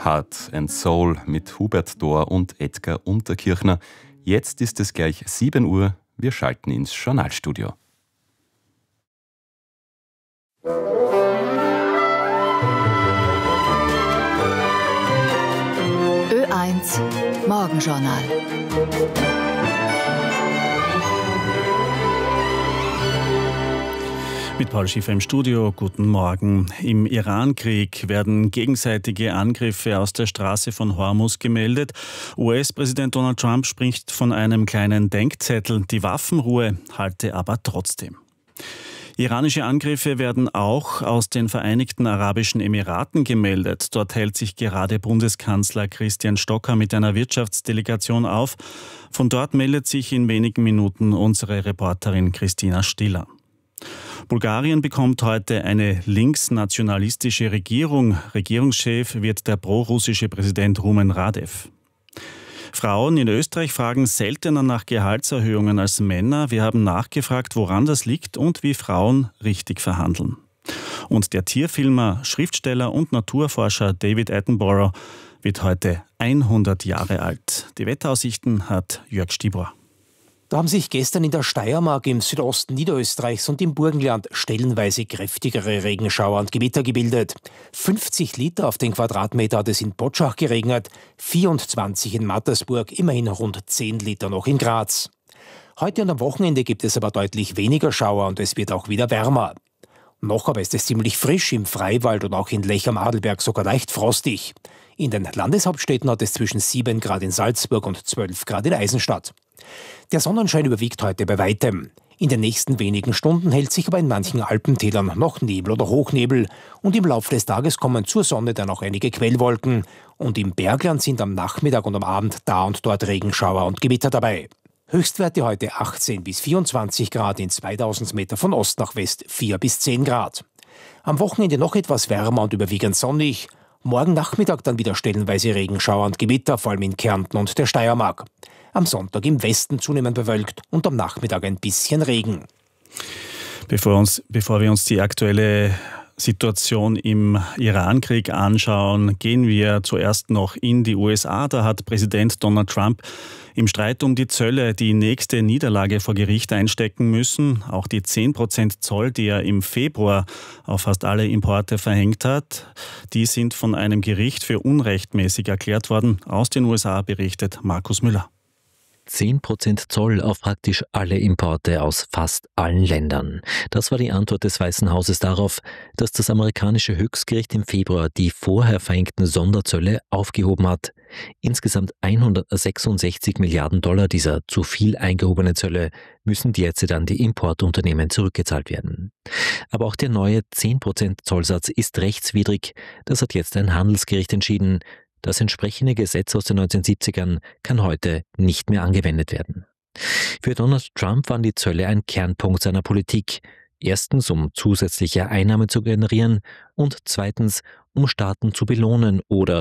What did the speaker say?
Heart and Soul mit Hubert Dohr und Edgar Unterkirchner. Jetzt ist es gleich 7 Uhr. Wir schalten ins Journalstudio. Ö1 Morgenjournal. Mit Paul Schiffer im Studio, guten Morgen. Im Iran-Krieg werden gegenseitige Angriffe aus der Straße von Hormuz gemeldet. US-Präsident Donald Trump spricht von einem kleinen Denkzettel. Die Waffenruhe halte aber trotzdem. Iranische Angriffe werden auch aus den Vereinigten Arabischen Emiraten gemeldet. Dort hält sich gerade Bundeskanzler Christian Stocker mit einer Wirtschaftsdelegation auf. Von dort meldet sich in wenigen Minuten unsere Reporterin Christina Stiller. Bulgarien bekommt heute eine linksnationalistische Regierung. Regierungschef wird der prorussische Präsident Rumen Radev. Frauen in Österreich fragen seltener nach Gehaltserhöhungen als Männer. Wir haben nachgefragt, woran das liegt und wie Frauen richtig verhandeln. Und der Tierfilmer, Schriftsteller und Naturforscher David Attenborough wird heute 100 Jahre alt. Die Wetteraussichten hat Jörg Stibor. Da haben sich gestern in der Steiermark, im Südosten Niederösterreichs und im Burgenland stellenweise kräftigere Regenschauer und Gewitter gebildet. 50 Liter auf den Quadratmeter hat es in Potschach geregnet, 24 in Mattersburg, immerhin rund 10 Liter noch in Graz. Heute und am Wochenende gibt es aber deutlich weniger Schauer und es wird auch wieder wärmer. Noch aber ist es ziemlich frisch im Freiwald und auch in Lech am Adelberg sogar leicht frostig. In den Landeshauptstädten hat es zwischen 7 Grad in Salzburg und 12 Grad in Eisenstadt. Der Sonnenschein überwiegt heute bei weitem. In den nächsten wenigen Stunden hält sich aber in manchen Alpentälern noch Nebel oder Hochnebel. Und im Laufe des Tages kommen zur Sonne dann auch einige Quellwolken. Und im Bergland sind am Nachmittag und am Abend da und dort Regenschauer und Gewitter dabei. Höchstwerte heute 18 bis 24 Grad, in 2000 Meter von Ost nach West 4 bis 10 Grad. Am Wochenende noch etwas wärmer und überwiegend sonnig. Morgen Nachmittag dann wieder stellenweise Regenschauer und Gewitter, vor allem in Kärnten und der Steiermark. Am Sonntag im Westen zunehmend bewölkt und am Nachmittag ein bisschen Regen. Bevor wir uns die aktuelle Situation im Iran-Krieg anschauen, gehen wir zuerst noch in die USA. Da hat Präsident Donald Trump im Streit um die Zölle die nächste Niederlage vor Gericht einstecken müssen. Auch die 10% Zoll, die er im Februar auf fast alle Importe verhängt hat, die sind von einem Gericht für unrechtmäßig erklärt worden. Aus den USA berichtet Markus Müller. 10% Zoll auf praktisch alle Importe aus fast allen Ländern. Das war die Antwort des Weißen Hauses darauf, dass das amerikanische Höchstgericht im Februar die vorher verhängten Sonderzölle aufgehoben hat. Insgesamt 166 Milliarden Dollar dieser zu viel eingehobene Zölle müssen jetzt an die Importunternehmen zurückgezahlt werden. Aber auch der neue 10% Zollsatz ist rechtswidrig. Das hat jetzt ein Handelsgericht entschieden. Das entsprechende Gesetz aus den 1970ern kann heute nicht mehr angewendet werden. Für Donald Trump waren die Zölle ein Kernpunkt seiner Politik. Erstens, um zusätzliche Einnahmen zu generieren und zweitens, um Staaten zu belohnen oder